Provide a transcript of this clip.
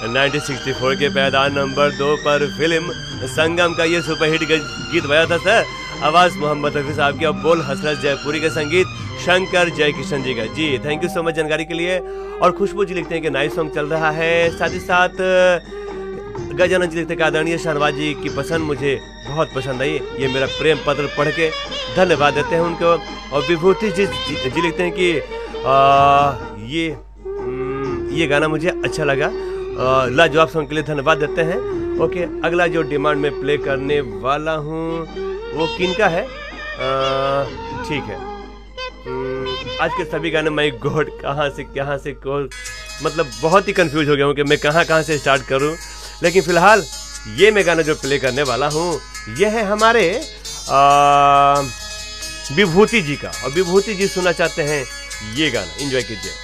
1964 के पैदान नंबर 2 पर फिल्म संगम का ये सुपरहिट गीत बजा था सर। आवाज़ मोहम्मद रफ़ी साहब की और बोल हसरत जयपुरी के संगीत शंकर जयकिशन जी का। जी थैंक यू सो मच जानकारी के लिए। और खुशबू जी लिखते हैं कि नाइस सॉन्ग चल रहा है। साथ ही साथ गजानन जी लिखते हैं कि आदरणीय शहनवाज जी की पसंद मुझे बहुत पसंद आई। ये मेरा प्रेम पत्र पढ़ के धन्यवाद देते हैं उनको। और विभूति जी लिखते हैं कि ये गाना मुझे अच्छा लगा। लाजवाब सॉन्ग के लिए धन्यवाद देते हैं। ओके, अगला जो डिमांड में प्ले करने वाला हूँ वो किनका है? ठीक है, आज के सभी गाने माय गॉड कहाँ से मतलब बहुत ही कंफ्यूज हो गया हूँ कि मैं कहाँ से स्टार्ट करूँ। लेकिन फिलहाल ये मैं गाना जो प्ले करने वाला हूँ ये है हमारे विभूति जी का। और विभूति जी सुनना चाहते हैं ये गाना, एंजॉय कीजिए।